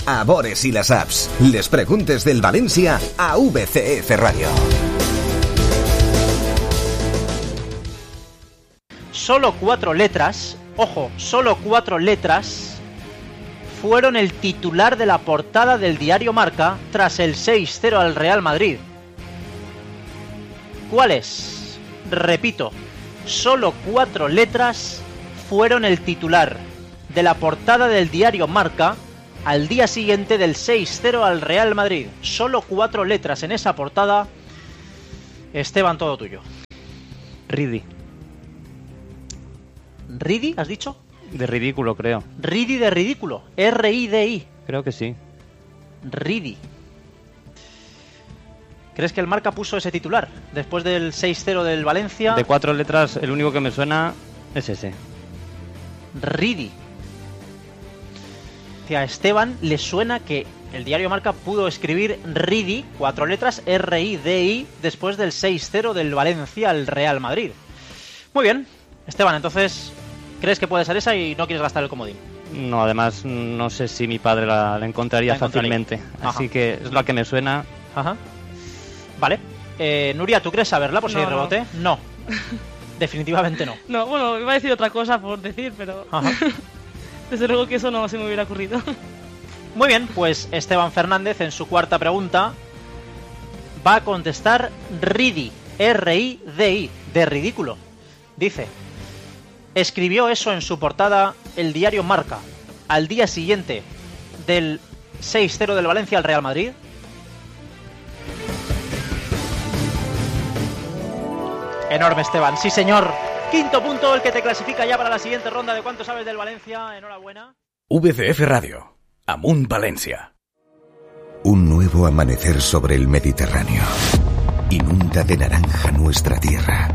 a Bores y las apps. Les preguntes del Valencia a VCF Radio. Solo 4 letras, ojo, solo 4 letras fueron el titular de la portada del diario Marca tras el 6-0 al Real Madrid. ¿Cuáles? Repito, solo 4 letras fueron el titular de la portada del diario Marca al día siguiente del 6-0 al Real Madrid. Solo 4 letras en esa portada. Esteban, todo tuyo. Ridi. ¿Ridi, has dicho? De ridículo, creo. Ridi de ridículo. R-I-D-I. Creo que sí. Ridi. ¿Crees que el Marca puso ese titular después del 6-0 del Valencia? De 4 letras, el único que me suena es ese. Ridi. A Esteban le suena que el diario Marca pudo escribir Ridi, 4 letras, R-I-D-I, después del 6-0 del Valencia al Real Madrid. Muy bien, Esteban, entonces, ¿crees que puede ser esa y no quieres gastar el comodín? No, además, no sé si mi padre la encontraría fácilmente. Ajá. Así que es la que me suena. Ajá. Vale. Nuria, ¿tú crees saberla por si hay rebote? No. Definitivamente no. No, bueno, iba a decir otra cosa por decir, pero... Ajá. Desde luego que eso no se me hubiera ocurrido. Muy bien, pues Esteban Fernández en su cuarta pregunta va a contestar Ridi, R-I-D-I, de ridículo. Dice, escribió eso en su portada el diario Marca al día siguiente del 6-0 del Valencia al Real Madrid. Enorme, Esteban, sí señor. Quinto punto, el que te clasifica ya para la siguiente ronda de cuánto sabes del Valencia. Enhorabuena. VCF Radio, Amunt Valencia. Un nuevo amanecer sobre el Mediterráneo inunda de naranja nuestra tierra,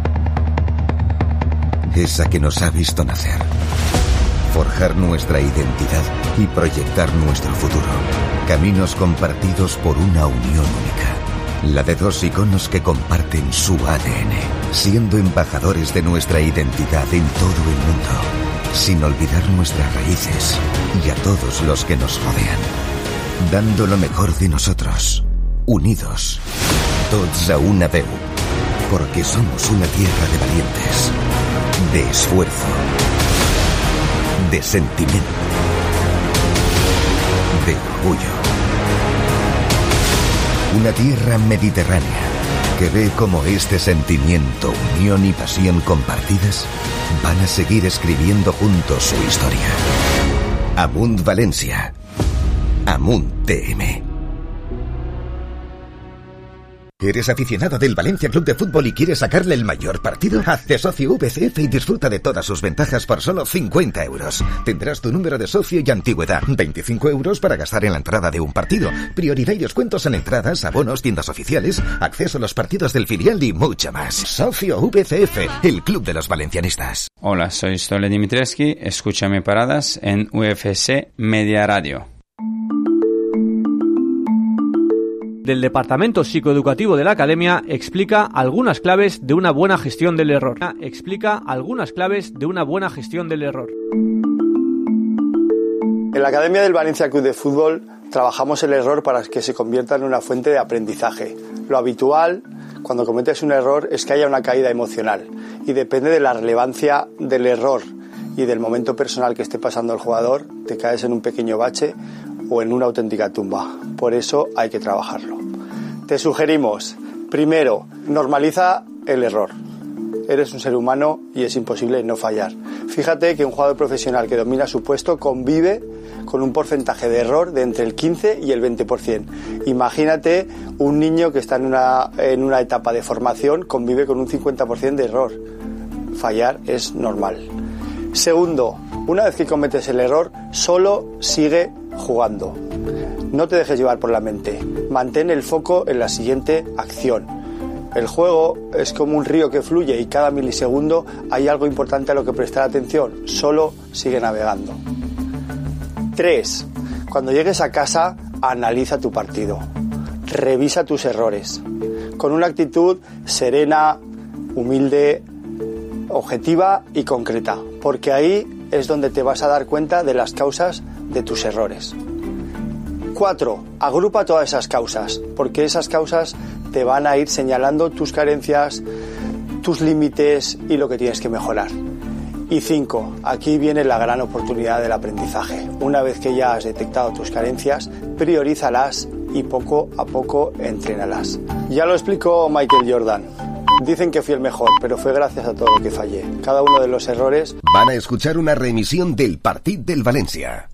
esa que nos ha visto nacer, forjar nuestra identidad y proyectar nuestro futuro. Caminos compartidos por una unión única, la de dos iconos que comparten su ADN, siendo embajadores de nuestra identidad en todo el mundo, sin olvidar nuestras raíces y a todos los que nos rodean, dando lo mejor de nosotros, unidos, tots a una veu, porque somos una tierra de valientes, de esfuerzo, de sentimiento, de orgullo. Una tierra mediterránea que ve cómo este sentimiento, unión y pasión compartidas van a seguir escribiendo juntos su historia. Amunt Valencia. Amunt TM. ¿Eres aficionado del Valencia Club de Fútbol y quieres sacarle el mayor partido? Hazte socio VCF y disfruta de todas sus ventajas por solo 50 euros. Tendrás tu número de socio y antigüedad. 25 euros para gastar en la entrada de un partido. Prioridad y descuentos en entradas, abonos, tiendas oficiales, acceso a los partidos del filial y mucho más. Socio VCF, el club de los valencianistas. Hola, soy Stole Dimitrescu. Escúchame paradas en UFC Media Radio. Del Departamento Psicoeducativo de la Academia explica algunas claves de una buena gestión del error. Explica algunas claves de una buena gestión del error. En la Academia del Valencia Club de Fútbol trabajamos el error para que se convierta en una fuente de aprendizaje. Lo habitual cuando cometes un error es que haya una caída emocional y depende de la relevancia del error y del momento personal que esté pasando el jugador, te caes en un pequeño bache o en una auténtica tumba. Por eso hay que trabajarlo. Te sugerimos, primero, normaliza el error. Eres un ser humano y es imposible no fallar. Fíjate que un jugador profesional que domina su puesto convive con un porcentaje de error de entre el 15 y el 20%. Imagínate un niño que está en una etapa de formación, convive con un 50% de error. Fallar es normal. Segundo, una vez que cometes el error, solo sigue jugando. No te dejes llevar por la mente. Mantén el foco en la siguiente acción. El juego es como un río que fluye y cada milisegundo hay algo importante a lo que prestar atención. Solo sigue navegando. 3. Cuando llegues a casa, analiza tu partido. Revisa tus errores. Con una actitud serena, humilde, objetiva y concreta. Porque ahí es donde te vas a dar cuenta de las causas de tus errores. 4. Agrupa todas esas causas, porque esas causas te van a ir señalando tus carencias, tus límites y lo que tienes que mejorar. Y 5. Aquí viene la gran oportunidad del aprendizaje. Una vez que ya has detectado tus carencias, priorízalas y poco a poco entrénalas. Ya lo explicó Michael Jordan. Dicen que fui el mejor, pero fue gracias a todo lo que fallé. Cada uno de los errores... Van a escuchar una reemisión del partit del València.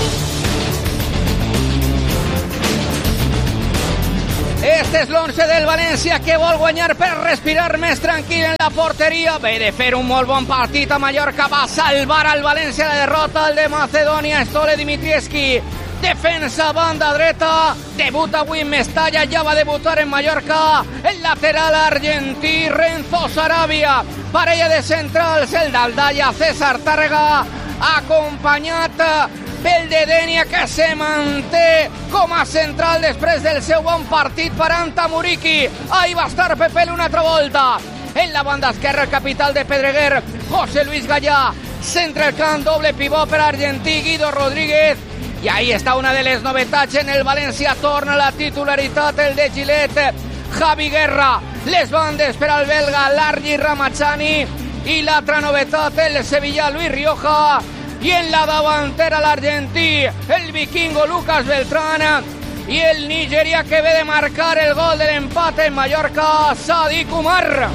Este és l'11 del València que vol guanyar per respirar més tranquil en la porteria. Ve de fer un molt bon partit a Mallorca, va salvar al València la derrota al de Macedònia. Stole Dimitrievski, defensa banda dreta, debuta avui en Mestalla, ja va debutar en Mallorca. El lateral argentí Renzo Sarabia, parella de centrals, el d'Aldaya César Tàrrega, acompanyat pel de Denia, que se manté com a central després del seu bon partit per Anta Muriqui. Ahí va estar Pepelu una altra volta. En la banda esquerra el capital de Pedreguer, José Luis Gallà, centre el camp, doble pivot per argentí Guido Rodríguez. I ahí està una de les novetats en el València, torna la titularitat el de Gillette, Javi Guerra, les bandes per al belga Largi Ramazani i l'altra novetat el sevillà Luis Rioja. Y en la davantera el argentí, el vikingo Lucas Beltrán, y el Nigeria que ve de marcar el gol del empate en Mallorca, Sadiq Umar.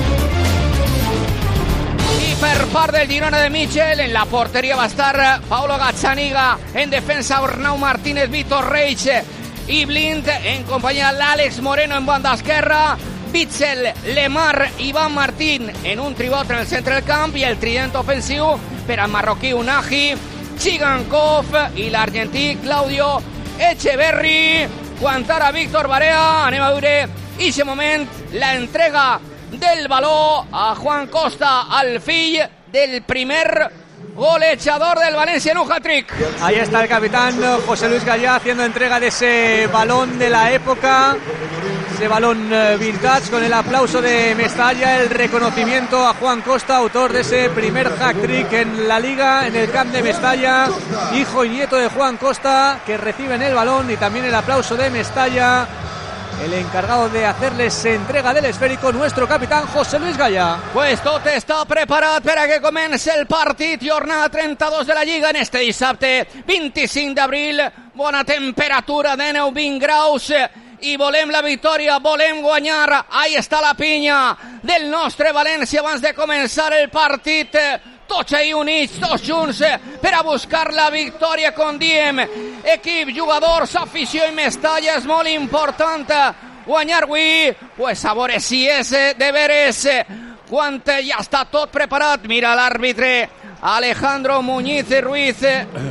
Y per part del Girona de Michel, en la portería va a estar Paulo Gazzaniga, en defensa Arnau Martínez, Vitor Reich y Blind, en compañía de Alex Moreno en banda esquerra, Bitzel, Lemar, Iván Martín en un tribot en el centre del camp, i el trident ofensiu per al marroquí Unagi, Chigankov i l'argentí Claudio Echeverri. Guantar a Víctor Barea, anem a veure ixe moment, la entrega del baló a Juan Costa, al fill del primer golejador del Valencia en un hat-trick. Ahí está el capitán José Luis Gallà haciendo entrega de ese balón de la época, ese balón vintage, con el aplauso de Mestalla, el reconocimiento a Juan Costa, autor de ese primer hat-trick en la Liga, en el camp de Mestalla, hijo y nieto de Juan Costa, que reciben el balón, y también el aplauso de Mestalla, el encargado de hacerles entrega del esférico, nuestro capitán José Luis Gallà. Pues tot està preparat per a que comenci el partit, jornada 32 de la Lliga en este dissabte 25 d'abril, bona temperatura de 9-20 graus, i volem la victòria, volem guanyar. Ahí està la pinya del nostre València abans de començar el partit, tots ahí units, tots junts, per a buscar la victòria, com diem. Equip, jugadors, afició i Mestalla, és molt important guanyar avui. Pues a veure si és de veres, quan ja està tot preparat. Mira l'àrbitre Alejandro Muñiz Ruiz,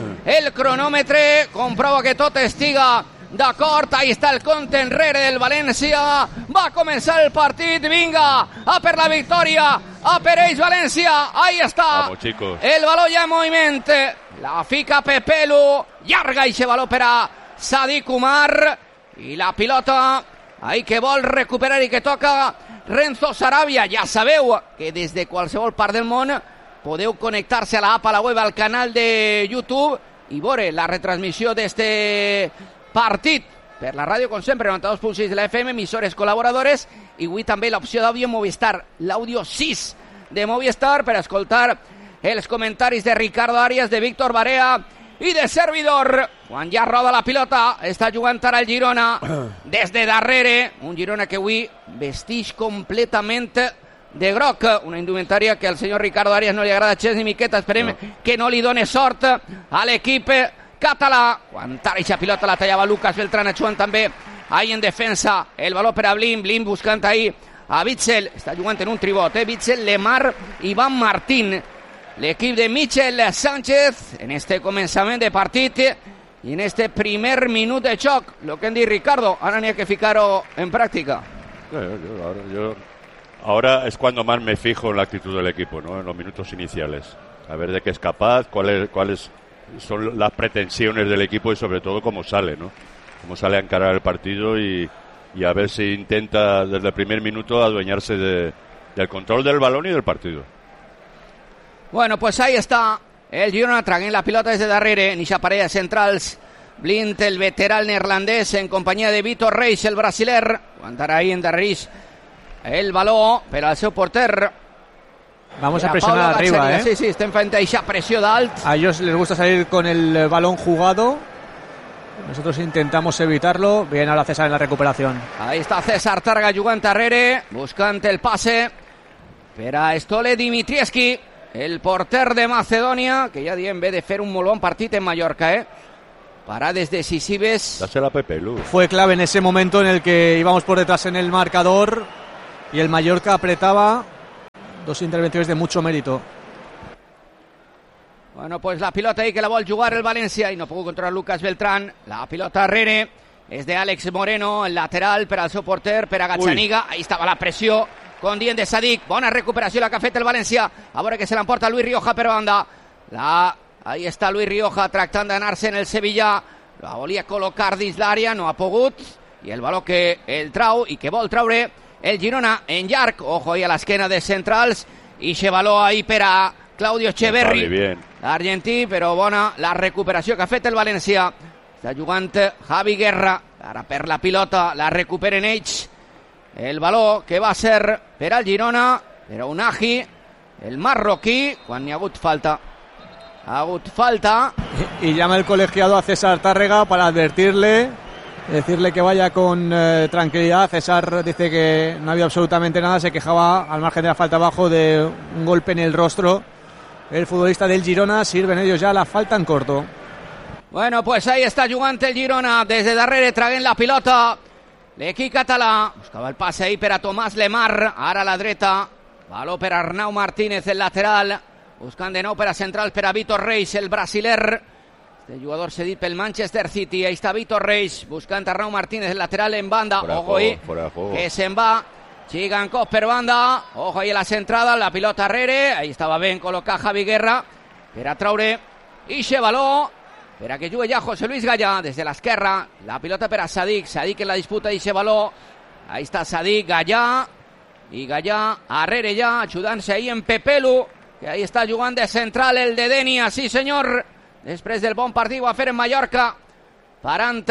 el cronòmetre, comprova que tot estiga d'acord. Ahí està el compte enrere del València, va a començar el partit, vinga, a per la victòria, a per ells València. Ahí està. Vamos, chicos. El baló ja en moviment, la fica Pepelu, llarga ixe baló per a Sadiq Umar, i la pilota ahí que vol recuperar i que toca Renzo Sarabia. Ja sabeu que des de qualsevol part del món podeu connectar-se a la app, a la web, al canal de YouTube i veure la retransmissió d'este partit per la ràdio, com sempre, 92.6 de la FM, emissores col·laboradores, i avui també l'opció d'àudio Movistar, l'àudio 6 de Movistar, per escoltar els comentaris de Ricardo Arias, de Víctor Barea i de servidor. Quan ja roda la pilota, està jugant ara el Girona des de darrere, un Girona que avui vestix completament de groc, una indumentària que al senyor Ricardo Arias no li agrada gens ni miqueta. Esperem que no li done sort a l'equip català. Quan tara pilota la tallava Lucas Beltrán, jugant també ahí en defensa, el baló per a Blin buscant ahí a Bitzel, està jugant en un tribot, Bitzel, Lemar, Iván Martín, l'equip de Michel Sánchez en este començament de partit i en este primer minut de xoc. Lo que hem dit, Ricardo, ara n'hi ha que ficar-ho en pràctica. Ahora es cuando más me fijo en la actitud del equipo, ¿no? En los minutos iniciales, a ver de qué es capaz, cuáles son las pretensiones del equipo y sobre todo cómo sale, ¿no? Cómo sale a encarar el partido y a ver si intenta desde el primer minuto adueñarse del control del balón y del partido. Bueno, pues ahí està el Girona traient la pilota des de darrere, en ixa parella centrals Blind, el veterano neerlandès, en compañía de Vitor Reis, el brasiler. Aguantarà ahí en Darris el baló, però el seu porter. Vamos a presionar arriba, ¿eh? Sí, estem fent eixa pressió d'alt. A ellos les gusta salir con el balón jugado. Nosotros intentamos evitarlo. Bien, ahora César en la recuperación. Ahí está César Tàrrega jugant darrere, buscant el passe per a Stole Dimitrievski, el porter de Macedònia, que ja diem ve de fer un molt bon partit en Mallorca, ¿eh? Parades decisives. Dásela a Pepe Lu. Fue clave en ese momento en el que íbamos por detrás en el marcador y el Mallorca apretaba. Dos intervenciones de mucho mérito. Bueno, pues la pilota ahí que la vol jugar el València i no pudo controlar Lucas Beltrán. La pilota darrere és de Àlex Moreno, el lateral per al seu porter, per a Gazzaniga. Ahí estava la pressió condient de Sadik. Bona recuperació la que ha fet el València. A veure que se l'emporta Luis Rioja per banda. Ahí està Luis Rioja tractant d'anar-se en el Sevilla. La volia col·locar dins l'àrea, no ha pogut. I el baló que el trau i que vol traure el Girona en llarg. Ojo ahí a l'esquena de centrals. I se baló ahí per a Claudio Echeverri, l'argentí, però bona la recuperació que ha fet el València. Està jugant Javi Guerra, ara per la pilota, la recuperen ells. El baló que va ser per al Girona, però Unagi, el marroquí, quan n'hi ha hagut falta. Ha hagut falta. Y llama el colegiado a César Tàrrega para advertirle, decirle que vaya con tranquilidad. César dice que no había absolutamente nada, se quejaba al margen de la falta abajo de un golpe en el rostro. El futbolista del Girona, sirven ellos ya la falta en corto. Bueno, pues ahí está jugant el Girona, desde darrere traguent la pilota. L'equip català buscava el passe ahí per a Tomàs Lemar, ara a la dreta. Baló per a Arnau Martínez, el lateral. Buscant de nou per a central per a Vitor Reis, el brasiler. Este jugador cedit pel Manchester City. Ahí está Vitor Reis, buscant Arnau Martínez, el lateral en banda. Ojo ahí, que se'n va. Chigankov per banda, ojo ahí a la centrada, la pilota arrere, ahí estava ben col·locat Javi Guerra per a traure ixe baló, per a que jugui ja José Luis Gallà des de l'esquerra, la pilota per a Sadik en la disputa d'ixe baló, ahí està Sadik, Gallà, i Gallà arrere ja, ajudant-se ahí en Pepelu, que ahí està jugant de central el de Denia, sí senyor, després del bon partit va fer en Mallorca, parant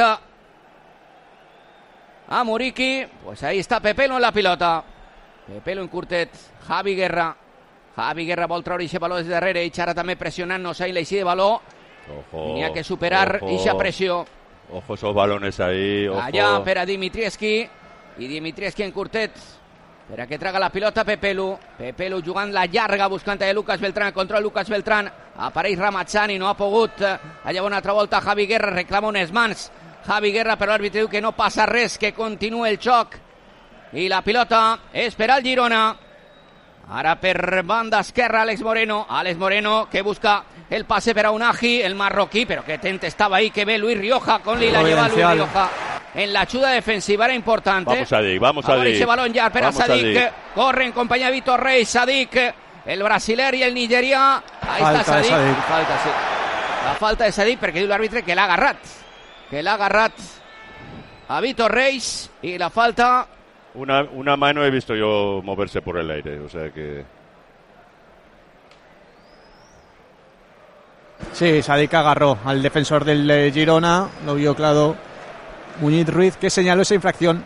a Muriqui, pues ahí está Pepelu en la pilota. Pepelu en curtet, Javi Guerra vol treure aquest baló des de darrere, i ara també pressionant-nos ahí l'eixí de baló. Tenia que superar aquesta pressió. Ojo esos balones ahí, ojo. Allà per a Dimitrievski, i Dimitrievski en curtet, per a que traga la pilota Pepelu jugant la llarga, buscant a Lucas Beltrán, contra Lucas Beltrán, apareix Ramazzani, no ha pogut, allà una altra volta Javi Guerra, reclama unes mans, Javi Guerra, però l'àrbitre diu que no passa res, que continua el xoc. I la pilota és per al Girona. Ara per banda esquerra Àlex Moreno que busca el pase per a Unagi, el marroquí, però que atento estava ahí, que ve Luis Rioja, con la lleva Luis Rioja en la ayuda defensiva, era importante. Vamos a Sadik. Ese balón ya per a Sadik, corre en compañía de Vitor Reis, Sadik, el brasiler i el nigerià. Ahí está Sadik. Falta, sí. La falta de Sadik perquè diu l'àrbitre que l'ha agarrat a Vitor Reis, y la falta. Una mano he visto yo moverse por el aire, o sea que... Sí, Sadik agarró al defensor del Girona, lo vio claro Muñiz Ruiz, que señaló esa infracción.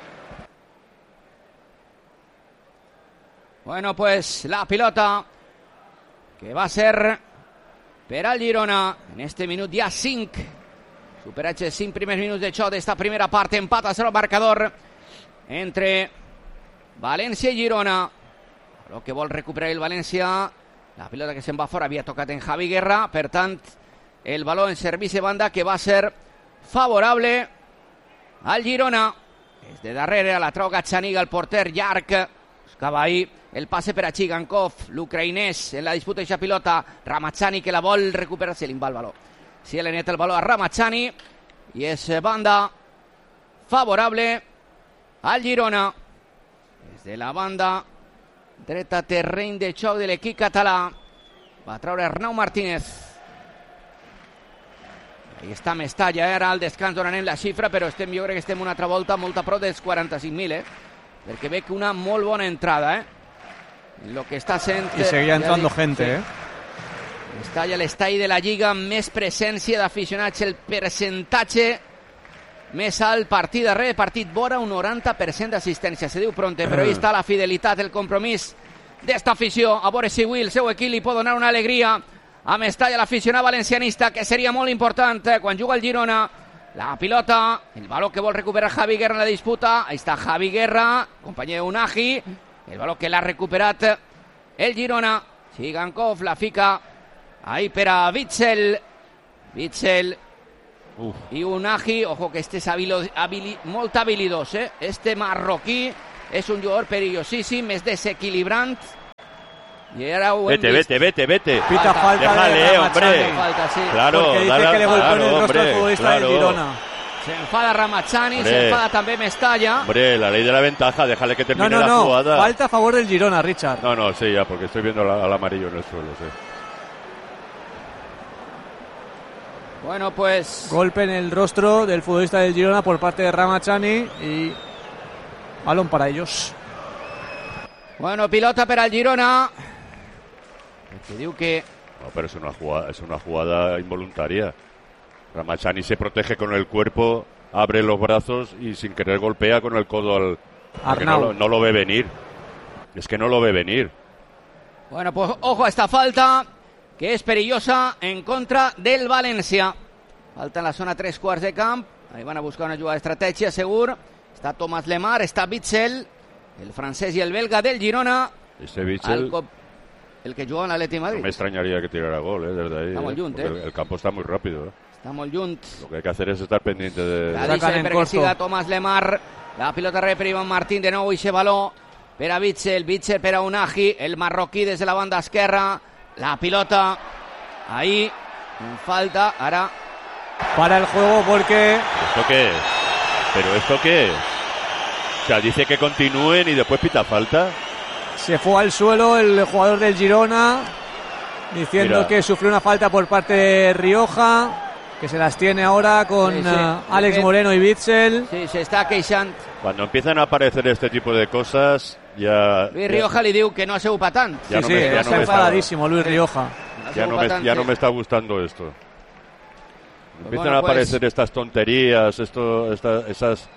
Bueno, pues la pilota que va a ser per al Girona en este minut ja 5. Superatge 5 primers minuts de xoc d'esta primera part, empat a 0 marcador entre València i Girona. Lo que vol recuperar el València, la pilota que se'n va fora havia tocat en Javi Guerra, per tant el baló en servici de banda que va ser favorable al Girona. Des de darrere la trau Gazzaniga, el porter llarg, buscava ahí el passe per a Chigankov, l'ucraïnès en la disputa d'aquesta pilota. Ramazzani que la vol recuperar, se li va el baló. Si le neta el baló a Ramazzani, i és banda favorable al Girona. Des de la banda dreta, terreny de xoc de l'equip català, va treure Arnau Martínez. Ahí està Mestalla, ara al descans donarem la xifra, però jo crec que estem una altra volta molt a prop dels 45.000, perquè veig una molt bona entrada, en lo que està sent... Y seguía entrando sí. gente, Mestalla l'estall de la Lliga amb més presència d'aficionats, el percentatge més alt, partit darrere partit, vora un 90% d'assistència. Se diu pronte, però ahí està la fidelitat, el compromís d'esta afició. A veure si avui el seu equip li pot donar una alegria a Mestalla, l'aficionat valencianista, que seria molt important quan juga el Girona. La pilota, el baló que vol recuperar Javi Guerra en la disputa. Ahí està Javi Guerra, company d'Unagi. El baló que l'ha recuperat el Girona. Chigankov la fica ahí per a Witsel. Witsel i Unagi. Ojo que este és molt habilidós, eh? Este marroquí és un jugador perillosíssim, és desequilibrant. Y ahora vete. Pita falta. Déjale, hombre. Falta, sí. Claro, porque dice que le golpeó en el rostro al futbolista del Girona. Se enfada Ramazani, se enfada también Mestalla. Hombre, la ley de la ventaja, déjale que termine la jugada. Falta a favor del Girona, Richard. No, sí, ya, porque estoy viendo al amarillo en el suelo, sí. Bueno, pues... Golpe en el rostro del futbolista del Girona por parte de Ramazani y balón para ellos. Bueno, pilota per al Girona. Que diu que... No, pero es una jugada involuntaria. Ramazani se protege con el cuerpo, abre los brazos y sin querer golpea con el codo al... Arnau. No lo ve venir. Es que no lo ve venir. Bueno, pues ojo a esta falta, que es perillosa en contra del València. Falta en la zona 3 quarts de camp. Ahí van a buscar una jugada d'estratègia, segur. Està Thomas Lemar, està Witsel, el francès i el belga del Girona. Este Witsel... El que juga en l'Atleti Madrid. No me extrañaría que tirara gol, desde ahí. Está molt lluny, El campo está muy rápido, Está molt lluny. Lo que hay que hacer es estar pendiente de... La deixa perquè siga Thomas Lemar. La pilota rep per Ivan Martín, de nou ixe baló per a Witsel per a Unagi, el marroquí des de la banda esquerra. La pilota ahí, en falta, ara... Para el juego porque... ¿Esto qué es? ¿Pero esto qué es? O sea, dice que continúen y después pita falta. Se fue al suelo el jugador del Girona diciendo que sufrió una falta por parte de Rioja, que se las tiene ahora con Alex Moreno y Witsel. Sí, se está queixant. Cuando empiezan a aparecer este tipo de cosas, ya... Luis Rioja le diu que no ha sigut patant. Está enfadadísimo Luis Rioja. Ya no me está gustando esto. Empiezan a aparecer estas tonterías, esas...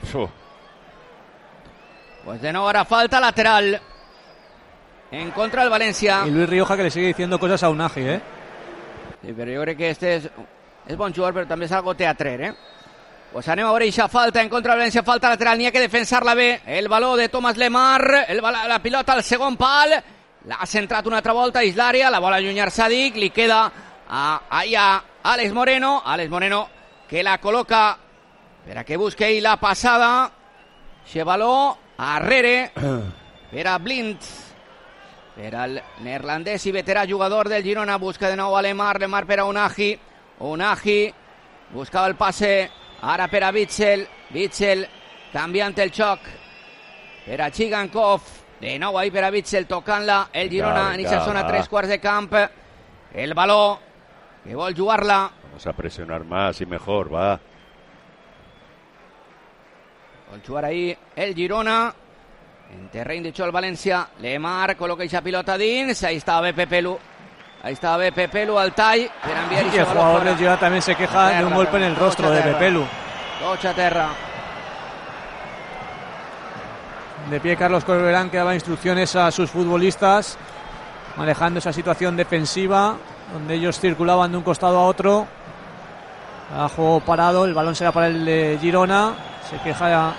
Pues de nuevo ahora falta lateral en contra del València. Y Luis Rioja que le sigue diciendo cosas a Unagi, ¿eh? Sí, pero yo creo que este es bon jugador, pero també és algo teatrer, ¿eh? Pues anem a veure eixa falta en contra del València, falta lateral, n'hi ha que defensar-la bé. El baló de Thomas Lemar, la pilota al segon pal, l'ha centrat una altra volta, és l'àrea, la vol allunyar Sadik, li queda ahí a Alex Moreno que la col·loca per a que busque ell la passada. Xe baló arrere per a Blind, per al neerlandès i veterà jugador del Girona. Busca de nou a Lemar per a Unagi buscava el passe ara per a Witsel canviant el xoc per a Chigankov, de nou ahí per a Witsel tocant-la el Girona en aquesta zona 3 quarts de camp. El baló que vol jugar-la. Vamos a presionar más y mejor, va. Vol jugar ahí el Girona en terreny de xoc el València. Lemar col·loca aquesta pilota dins. Ahí estaba Beppe Pelu al tall per enviar y el jugador del Girona también se queja de un golpe en el rostro de Beppe Pelu. Tocha a terra. De pie Carlos Corberán, que daba instrucciones a sus futbolistas manejando esa situación defensiva donde ellos circulaban de un costado a otro. A juego parado, el balón será para el de Girona. Se queja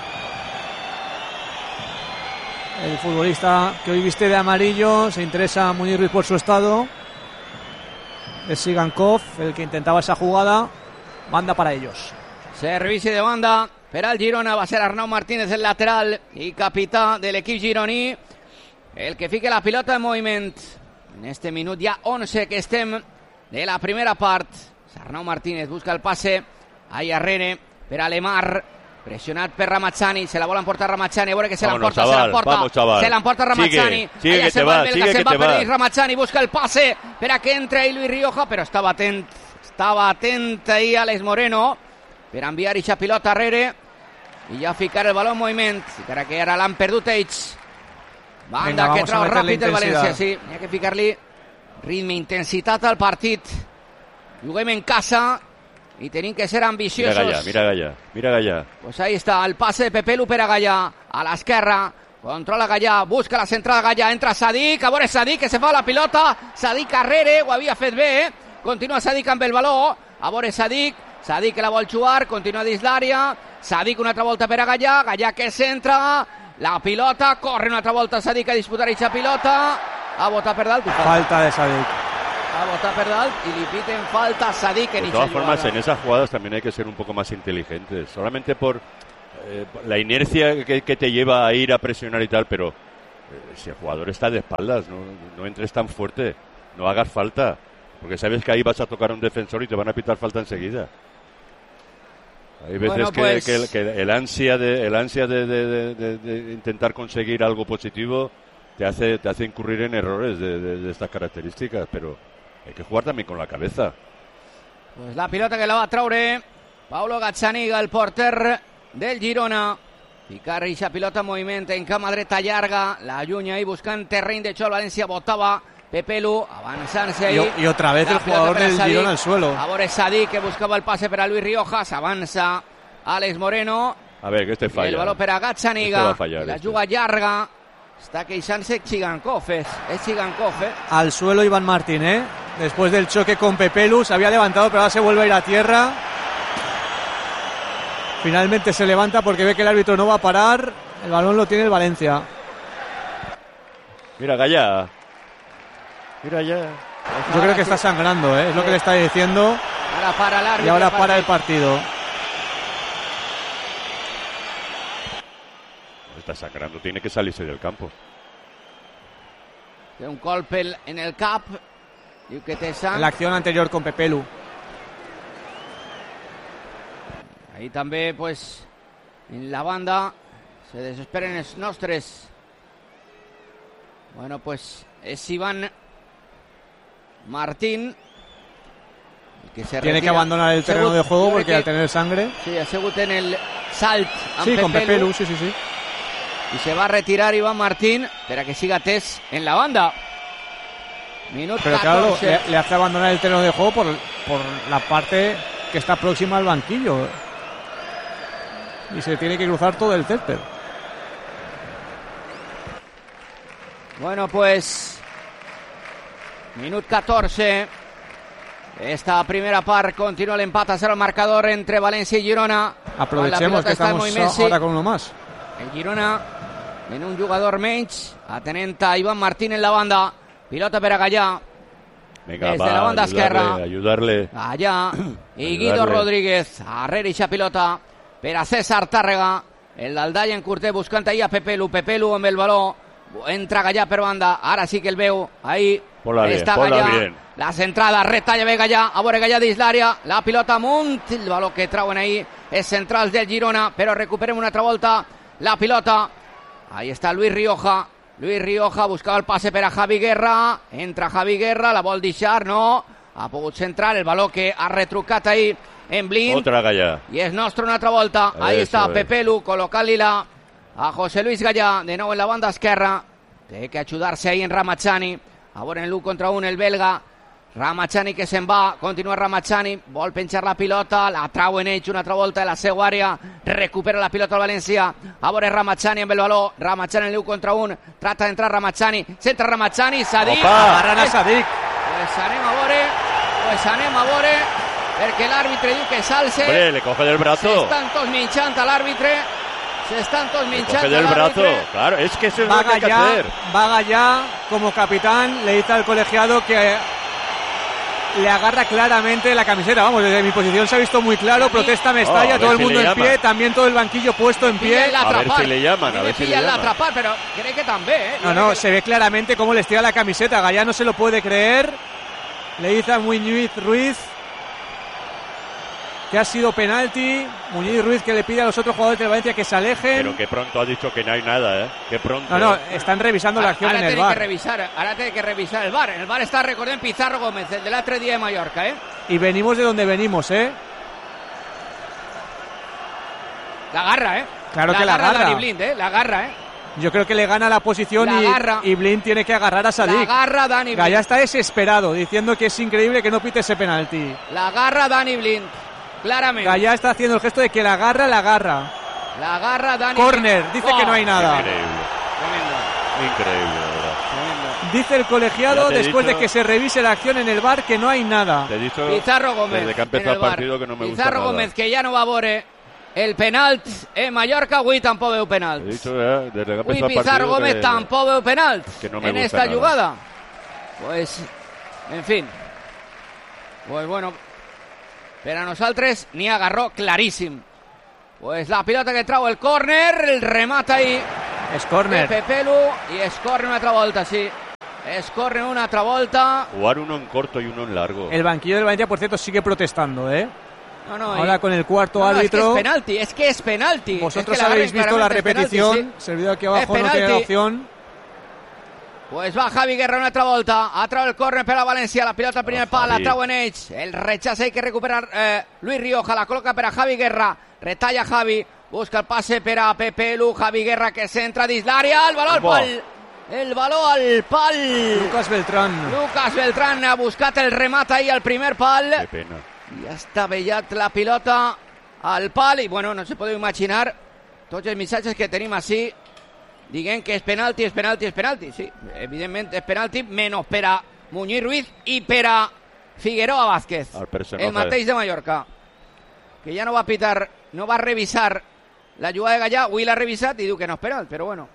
el futbolista que hoy viste de amarillo. Se interesa Munir Ruiz por su estado. Es Chigankov el que intentaba esa jugada. Banda para ellos. Servici de banda per al Girona. Va a ser Arnau Martínez el lateral y capità de l'equip gironí el que fique la pilota en moviment. En este minut ja 11 que estem de la primera part. Arnau Martínez busca el passe ahí arrere per a Lemar, pressionat per Ramazani, se la vol emportar Ramazani, a veure que se l'emporta, se l'emporta Ramazani, sigue que te va, per Ramazani, busca el passe per a que entre ahí Luis Rioja, però estava atent ahí Alex Moreno per enviar eixa pilota arrere i ja ficar el baló en moviment, encara que ara l'han perdut ells. Banda que trau ràpid el València, sí, n'hi ha que ficar-li ritme, intensitat al partit. Juguem en casa y tienen que ser ambiciosos. Mira Gallà. Pues ahí está, el pase de Pepe Lu per a Gallà, a l'esquerra, controla Gallà, busca la centrada Gallà, entra Sadik, a veure Sadik que se fa la pilota, Sadik Carrere, ho havia fet bé, continua Sadik amb el baló, a veure Sadik que la vol jugar, continua dins l'àrea, Sadik una altra volta per a Gallà, Gallà que centra, la pilota, corre una altra volta Sadik a disputar aquesta pilota, a botar per dalt. Falta de Sadik. A botar per dalt y le piten falta a Sadik. De todas formas, en esas jugadas también hay que ser un poco más inteligentes. Solamente por la inercia que te lleva a ir a presionar y tal, pero si el jugador está de espaldas, no entres tan fuerte, no hagas falta, porque sabes que ahí vas a tocar a un defensor y te van a pitar falta enseguida. Hay veces que el ansia de intentar conseguir algo positivo te hace incurrir en errores de estas características, pero hay que jugar también con la cabeza. Pues la pilota que la va a traure Paulo Gazzaniga, el porter del Girona. Picar eixa pilota en moviment en cama dreta llarga, la llunya ahí buscant terreny, de hecho el València botava Pepe Lu, avançant-se ahí. Y otra vez el jugador del Girona al suelo. A veure Sadik que buscava el pase per a Luis Riojas, avança Àlex Moreno. A ver, que este falla. El baló per a Gazzaniga, la juga llarga. Está queixant-se Chigankov, es Chigankov, Al suelo Iván Martín, después del choque con Pepe Lu, se había levantado, pero ahora se vuelve a ir a tierra. Finalmente se levanta porque ve que el árbitro no va a parar. El balón lo tiene el Valencia. Mira Gallà. Mira ya. Yo creo que está sangrando, es lo que le está diciendo. Ahora para el árbitro. Y ahora para el partido. Está sangrando, tiene que salirse del campo. Té un golpe en el cap. Diu que té sang. En la acción anterior con Pepe Lu. Ahí també, pues, en la banda se desesperen els nostres. Bueno, pues es Iván Martín el que se tiene que abandonar el terreno de juego porque al tener sangre. Sí, ha sigut en el salt amb sí, con Pepe Lu, sí. Y se va a retirar Iván Martín para que siga Tess en la banda. Minuto pero 14. Claro, le hace abandonar el terreno de juego por la parte que está próxima al banquillo. Y se tiene que cruzar todo el césped. Bueno, pues minuto 14. Esta primera part continua el empate a 0 al marcador entre Valencia y Girona. Aprovechemos que estamos ahora con uno más. El Girona en un jugador menys, atenent a Iván Martín en la banda. Pilota per a Gallà. Venga, desde la banda esquerra. Ayudarle. Gallà y Guido Rodríguez. Arrere eixa pilota per a César Tàrrega. El d'Aldalla en curter buscant ahí a Pepe Lu. Pepe Lu amb el baló. Entra Gallà per banda. Ara sí que el veu. Ahí està Gallà. La centrada, retalla bé Gallà. A veure Gallà dins l'àrea. La pilota amunt. El baló que trauen ahí és centrals del Girona. Però recuperem una altra volta la pilota. Ahí está Luis Rioja. Luis Rioja buscava el passe per a Javi Guerra. Entra Javi Guerra, la vol deixar, no. Ha pogut centrar el baló que ha retrucat ahí en Blind. Otra Gallà. I és nostre una altra volta. Ahí està Pepe Lu colocant-li-la a José Luis Gallà. De nou en la banda esquerra. Té que ajudar-se ahí en Ramazani. A veure en l'1 contra 1 el belga. Ramazani que se'n va, continua Ramazani, vol penjar la pilota, la trau en ells una altra volta de la seva àrea, recupera la pilota al València, a veure Ramazani amb el baló, Ramazani en l'1 contra 1, trata d'entrar Ramazani, centra Ramazani, Sadik, agarran a Sadik. Pues anem a veure, perquè l'àrbitre diu que s'alce. Hombre, le coge del brazo. S'estan tots minxant a l'àrbitre. Coge del brazo, claro, es que eso es lo que hay que hacer. Va Gallà como capitán, le dice al colegiado que le agarra claramente la camiseta. Vamos, desde mi posición se ha visto muy claro. Protesta Mestalla, todo el mundo en pie, también todo el banquillo puesto en pie. A ver si le llaman, a ver si le llaman. Pero cree que también, No, se ve claramente cómo le estira la camiseta. Gallà no se lo puede creer. Le dice a Muñiz Ruiz que ha sido penalti. Muñiz Ruiz que le pide a los otros jugadores de Valencia que se alejen. Pero que pronto ha dicho que no hay nada, Que pronto. No, están revisando la acción en el VAR. Ahora tiene que revisar el VAR. En el VAR está, recordem, Pizarro Gómez, el del altre día de Mallorca, Y venimos de donde venimos, La agarra, Claro que la agarra. Dani Blind, la agarra, Yo creo que le gana la posición y Blind tiene que agarrar a Sadik. La agarra Dani Blind. Gallá está desesperado, diciendo que es increíble que no pite ese penalti. La agarra Dani Blind, claramente. Gallá está haciendo el gesto de que la agarra. La agarra Dani Corner, dice que no hay nada. Increíble, de verdad. Dice el colegiado, después de que se revise la acción en el VAR, que no hay nada. Te he dicho Pizarro Gómez, desde que ha empezado el partido que no me gusta Pizarro nada. Gómez, que ya no va a Bore. El penalt en Mallorca, avui tampoc veu penalt. He dicho desde que ha empezado el partido Pizarro Gómez que, tampoc veu penalt que no me en gusta esta nada. jugada. Pues, en fin. Pues bueno, per a nosaltres n'hi agarró claríssim. Pues la pilota que trau el córner, el remata ahí. Es córner. Pepelu y es córner una altra volta, sí. Es córner una altra volta. Jugar uno en corto y uno en largo. El banquillo del Valencia, por cierto, sigue protestando, ¿eh? No, ahora con el cuarto árbitro. Es que es penalti. Vosotros habéis visto la repetición. Penalti, sí. Servido aquí abajo no tiene opción. Pues va Javi Guerra una altra volta. Ha trau el córner per a València. La pilota al primer pal, la trau en ells. El rechazo hay que recuperar Luis Rioja. La coloca per a Javi Guerra. Retalla Javi. Busca el pase per a Pepelu. Javi Guerra que centra dins l'àrea. El baló al pal. El baló al pal. Lucas Beltrán ha buscat el remat ahí al primer pal. Qué pena. I ha estavellat la pilota al pal i, bueno, no se podeu imaginar tots els missatges que tenim així dient que és penalti, sí, evidentment és penalti, menys per a Muñiz Ruiz i per a Figueroa Vázquez, el mateix de Mallorca, que ja no va pitar, no va revisar la jugada de Gallà, avui l'ha revisat i diu que no és penal, però bueno,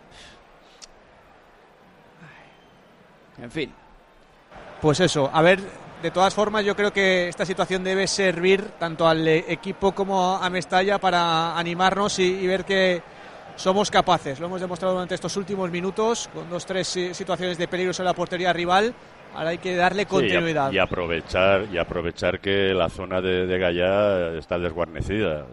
en fin. Pues eso, a ver. De todas formas, yo creo que esta situación debe servir tanto al equipo como a Mestalla para animarnos y ver que somos capaces. Lo hemos demostrado durante estos últimos minutos, con 2-3 situaciones de peligro en la portería rival. Ahora hay que darle continuidad. Sí, y aprovechar que la zona de Gallá está desguarnecida.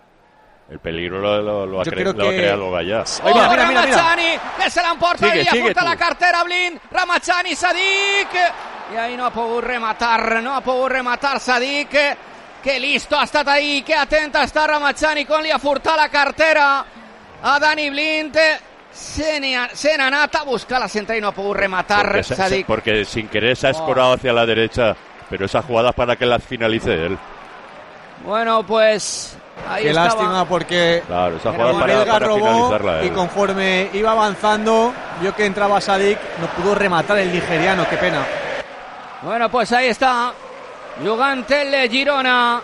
El peligro lo ha creado Gallà. Mira. Ramazani, que se l'emporta i apunta la cartera Blind. Ramazani, Sadik. I ahí no ha pogut rematar Sadik. Que listo ha estat ahí, que atenta està Ramazani quan li ha furtat la cartera a Dani Blind. Se n'ha anat a buscar la central y no ha pogut rematar Sadik. Porque sin querer se ha escorado hacia la derecha, pero esa jugada es para que la finalice él. Bueno, pues... Qué lástima porque claro, esa jugada para finalizarla. Y conforme iba avanzando, vio que entraba Sadik, no pudo rematar el nigeriano, qué pena. Bueno, pues ahí está, jugant el Girona.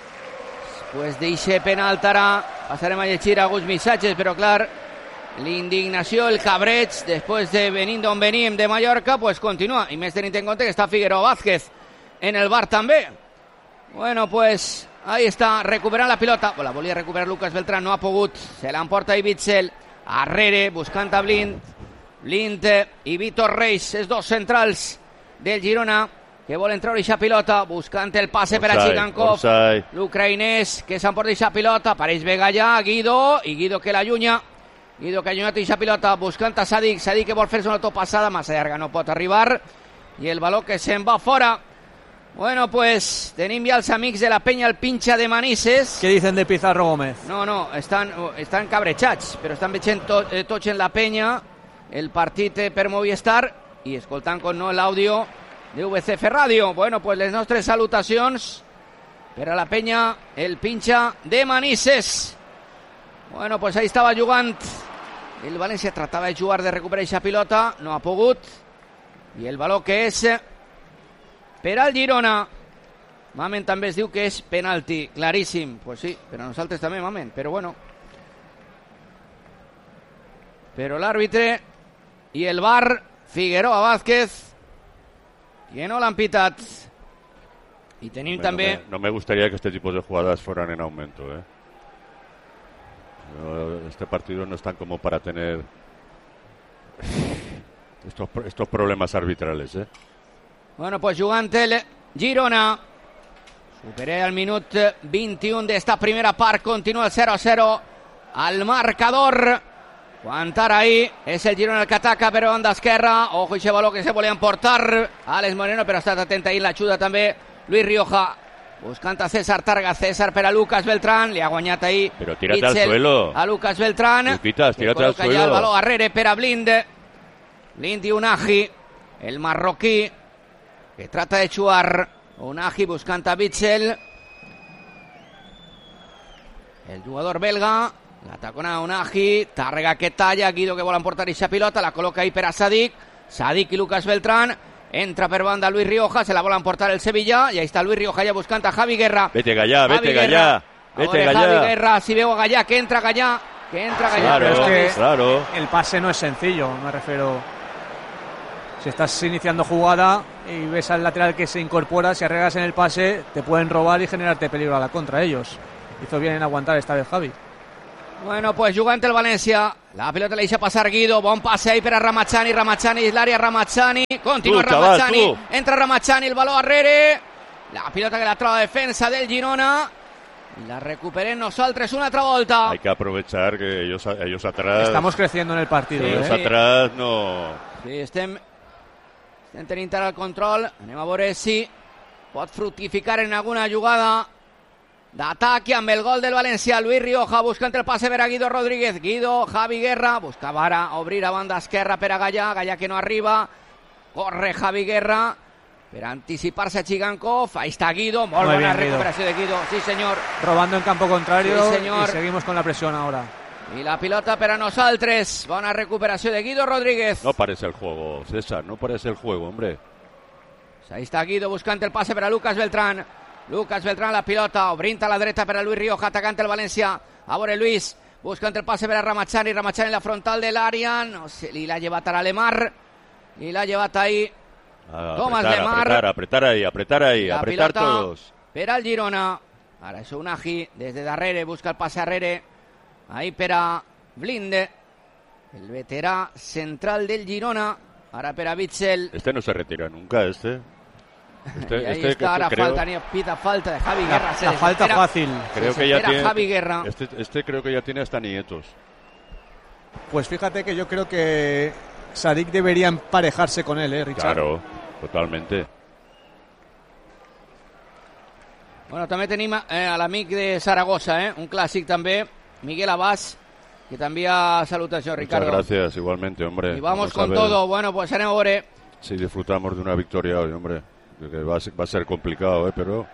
Pues d'eixe penalt ara passarem a llegir alguns missatges, però clar, l'indignació, el cabreig, després de venir d'on venim de Mallorca, pues continua, i més tenint en compte que està Figueroa Vázquez en el bar també. Bueno, pues... ahí está, recuperant la pilota. La volia recuperar Lucas Beltrán, no ha pogut. Se l'emporta Ibitzel. Arrere, buscant a Blind. Blind i Víctor Reis, els dos centrals del Girona, que volen treure aquesta pilota, buscant el passe per a Chigankov. L'ucraïnès que s'emporta aquesta pilota. Apareix bé Gallà, Guido, i Guido que l'allunya. Guido que allunya aquesta pilota, buscant a Sadik. Sadik que vol fer-se una topassada, massa llarga, no pot arribar. I el baló que se'n va fora. Bueno, pues tenim ja els amics de la penya el pinxa de Manises. ¿Qué dicen de Pizarro Gómez? No, estan cabrejats, però estan veient tots en la penya el partit per Movistar i escoltant com no l'àudio de VCF Ràdio. Bueno, pues les nostres salutacions per a la penya el pinxa de Manises. Bueno, pues ahí estava jugant. El València tratava de jugar, de recuperar aquesta pilota, no ha pogut. I el baló que és... per al Girona. Mamen també es diu que és penalti, claríssim. Pues sí, per a nosaltres també, Mamen, però bueno. Però l'àrbitre i el VAR, Figueroa Vázquez, que no l'han pitat. I tenim també... No me gustaría que este tipo de jugadas fueran en aumento, ¿eh? Este partido no están como para tener estos problemas arbitrales, ¿eh? Bueno, pues jugant el Girona. Superé al minut 21 d'esta primera part. Continua el 0-0 al marcador. Quan ara ahí és el Girona el que ataca per banda esquerra. Ojo, aquest baló que se volia emportar Àlex Moreno, però ha estat atent ahí l'ajuda també Luis Rioja. buscant a César Targa, César per a Lucas Beltrán, li ha guanyat ahir però tira't al suelo a Lucas Beltrán, Luquitas, tírate al suelo. Ja el baló arrere per a Blind i Unagi, el marroquí que trata de xuar. Unagi buscant a Bitzel, el jugador belga, la tacona Unagi, Tàrrega que talla, Guido que vol emportar eixa pilota, la col·loca ahí per a Sadik i Lucas Beltrán, entra per banda Luis Rioja, se la vol emportar el Sevilla, i ahí està Luis Rioja ja buscant a Javi Guerra. Vete Gallà, vete Gallà. Javi Guerra, si veo a Gallà, que entra Gallà. Claro, pero es que claro. El pase no es sencillo, me refiero. Si estás iniciando jugada y ves al lateral que se incorpora, si arreglas en el pase, te pueden robar y generarte peligro a la contra ellos. Hizo bien en aguantar esta vez Javi. Bueno, pues juga ante el València. La pelota le hizo pasar Guido. Bon passe ahí per a Ramachani. Ramachani és l'àrea. Ramachani. Continua Ramachani. Entra Ramachani. El baló arrere. La pilota que la troba defensa del Girona. Y la recuperem nosaltres una altra volta. Hay que aprovechar que ellos atrás... Estamos creciendo en el partido. Ellos atrás no... Sí, estem tenint ara el control. Anem a veure si pot fructificar en alguna jugada d'atac, amb el gol del València. Luis Rioja buscant el passe per a Guido Rodríguez. Guido, Javi Guerra, buscava ara obrir a banda esquerra per a Gallà. Gallà que no arriba, corre Javi Guerra per anticipar-se a Chigankov. Ahí está Guido, molt bona recuperació de Guido, sí senyor. Robando en campo contrario, sí, señor. Y seguimos con la presión ahora. Y la pilota per a nosaltres, bona recuperació de Guido Rodríguez. No parece el juego, César, no parece el juego, hombre. Ahí está Guido buscant el passe per a Lucas Beltrán. Lucas Beltrán la pilota, obrint a la dreta per a Luis Rioja, atacant el València. A veure Luis, buscant el passe per a Ramachani. Ramachani en la frontal de l'àrea, no sé, li l'ha llevat ara Lemar. Li l'ha llevat ahí Tomás Lemar. Apretar ahí, apretar todos. Per al Girona. Ara és Unagi, des de darrere, busca el passe arrere. Ahí per a Blinde, el veterà central del Girona. Ara per a Bitzel. Este no se retira nunca, este. Y ahí está, ahora pita falta de Javi Guerra. La falta fácil. Creo que ya tiene, Javi Guerra. Este creo que ya tiene hasta nietos. Pues fíjate que yo creo que Sadik debería emparejarse con él, Richard. Claro, totalmente. Bueno, també tenim a l'amic de Saragossa, un clàssic també, Miguel Abás, que també ha salutació, Ricardo. Muchas gracias, igualmente, hombre. Y vamos con todo. Bueno, pues anem a veure. Si disfrutamos de una victoria hoy, hombre. Que va a ser complicado, pero...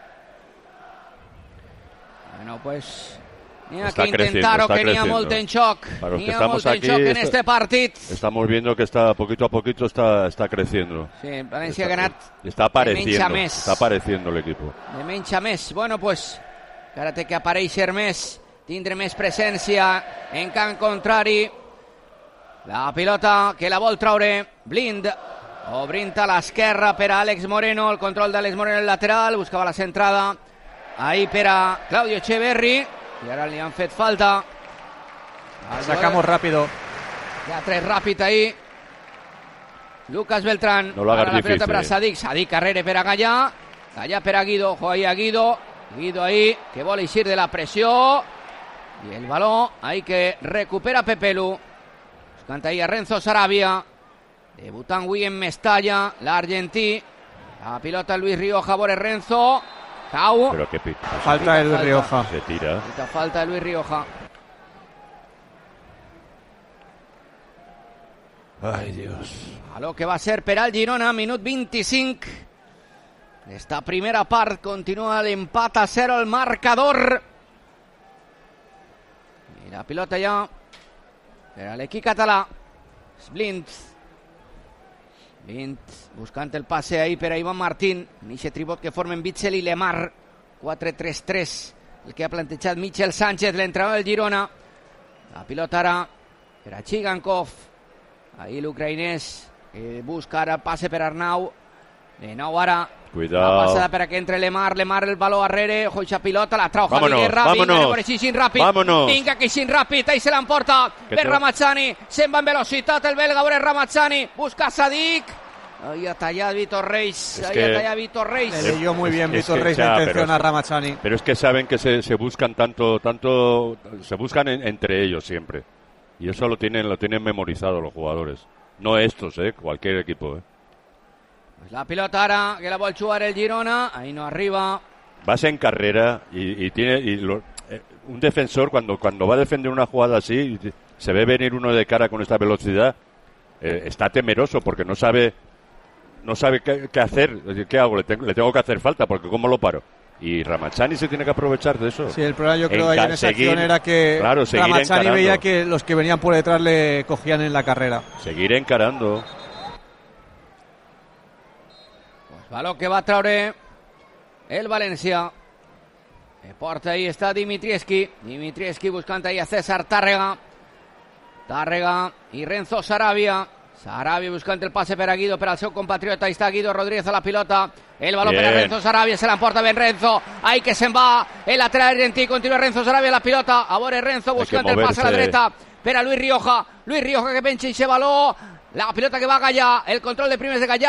Bueno, pues... N'hi ha que intentar-ho, que n'hi ha molt en xoc. N'hi ha molt en xoc en este partit. Estamos viendo que poquito a poquito está creciendo. Sí, València ha ganat está apareciendo el equipo. De menys a més. Bueno, pues, ara té que aparèixer més, tindre més presència en camp contrari. La pilota que la vol traure Blind. Obrint a l'esquerra per a Àlex Moreno. El control d'Àlex Moreno en el lateral. Buscava la centrada. Ahí per a Claudio Echeverri. Y ahora le han fet falta. Sacamos rápido. Ya tres rápido ahí. Lucas Beltrán. No lo hagas difícil. La pelota para Sadik. Sadik carrera per a Gallà. Gallà per a Guido. Ojo ahí a Guido. Guido ahí. Que vol eixir de la presión. Y el balón ahí que recupera Pepelu. Buscant ahí a Renzo Sarabia. Debutant avui en Mestalla. L'argentí. La pilota Luis Rioja. Bore Renzo. Cau. Pero qué falta de Luis Rioja. Se tira. Falta de Luis Rioja. Ay, Dios. A lo que va a ser per al Girona, minut 25. Esta primera part continua l'empat a 0 el marcador. I la pilota ja per a l'equip català. Blind buscant el passe ahí per a Ivan Martín. En eixe tribot que formen Bitzel i Lemar. 4-3-3. El que ha plantejat Michel Sánchez, l'entrenador del Girona. La pilota ara per a Chigankov. Ahí l'ucraïnès que busca ara el passe per Arnau. De nou ara. Cuidado. La passada per a que entre Lemar. Lemar el baló arrere. Ojo eixa pilota. La trau Javi Guerra. Vámonos. Vinga que així ràpid. Ahí se l'emporta per Ramachani. Se'n va en velocitat el belga. Veure Ramachani. Busca Sadik. Ahí ha tallado Víctor Reis. Le leyó muy bien Víctor Reis la intención a Ramachani. Pero es que saben que se buscan tanto, se buscan entre ellos siempre. Y eso lo tienen memorizado los jugadores. No estos, cualquier equipo. Pues la pilota ara, que la vol jugar el Girona. Ahí no arriba. vas en carrera un defensor cuando va a defender una jugada así, se ve venir uno de cara con esta velocidad, está temeroso porque no sabe qué hacer. ¿Qué hago? Le tengo que hacer falta porque ¿cómo lo paro? Y Ramazani se tiene que aprovechar de eso. Sí, el problema yo creo ahí en esa acción era que Ramazani veía que los que venían por detrás le cogían en la carrera. Seguir encarando. Pues balón que va Traoré, el Valencia. De porta ahí está Dimitrievski buscando ahí a César Tárrega y Renzo Sarabia buscando el pase per a Guido, per al seu compatriota. Ahí está Guido Rodríguez a la pilota, el balón per a Renzo Sarabia, se l'emporta ben Renzo, ahí que se'n va el lateral argentí, continua Renzo Sarabia a la pilota, a veure Renzo buscando el pase a la dreta per a Luis Rioja que penja i se baló, la pilota que va a Gallà, el control de primes de Gallà.